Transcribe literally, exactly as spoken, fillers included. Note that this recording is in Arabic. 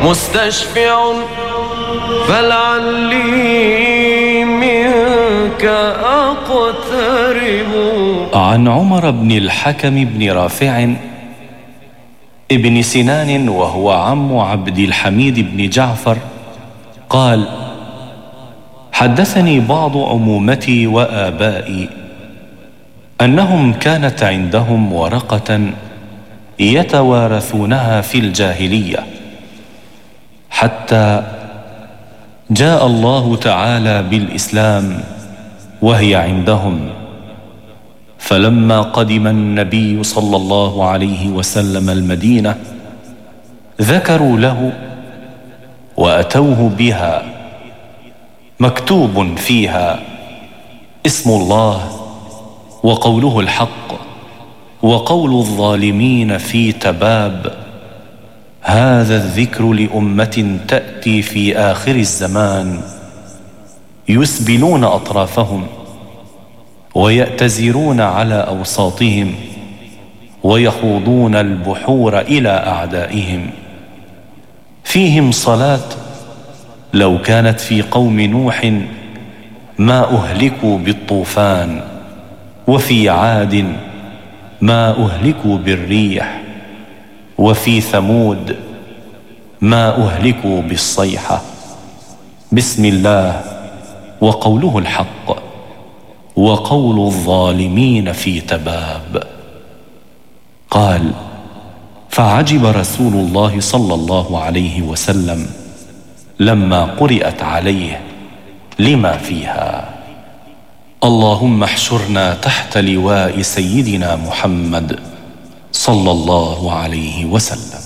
مستشفع فلعلي منك أقترب. عن عمر بن الحكم بن رافع ابن سنان وهو عم عبد الحميد بن جعفر قال: حدثني بعض عمومتي وآبائي أنهم كانت عندهم ورقة يتوارثونها في الجاهلية، حتى جاء الله تعالى بالإسلام وهي عندهم. فلما قدم النبي صلى الله عليه وسلم المدينة ذكروا له وأتوه بها، مكتوب فيها اسم الله وقوله الحق وقول الظالمين في تباب. هذا الذكر لأمة تأتي في آخر الزمان يسبلون أطرافهم ويأتزرون على أوساطهم ويخوضون البحور إلى أعدائهم. فيهم صلاة لو كانت في قوم نوح ما أهلكوا بالطوفان، وفي عاد ما أهلكوا بالريح، وفي ثمود ما أهلكوا بالصيحة. بسم الله وقوله الحق وقول الظالمين في تباب. قال: فعجب رسول الله صلى الله عليه وسلم لما قرأت عليه لما فيها. اللهم احشرنا تحت لواء سيدنا محمد صلى الله عليه وسلم.